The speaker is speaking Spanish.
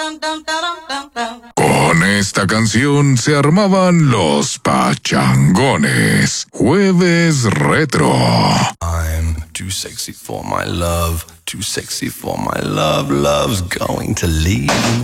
Con esta canción se armaban los pachangones. Jueves Retro. I'm too sexy for my love, too sexy for my love, love's going to leave.